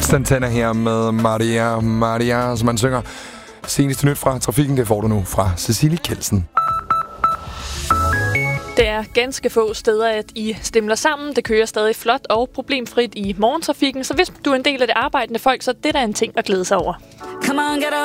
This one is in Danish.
Santana her med Maria, som man synger. Seneste nyt fra trafikken, det får du nu fra Cecilie Kelsen. Det er ganske få steder, at I stemler sammen. Det kører stadig flot og problemfrit i morgentrafikken. Så hvis du er en del af det arbejdende folk, så det er da en ting at glæde sig over. Come on, get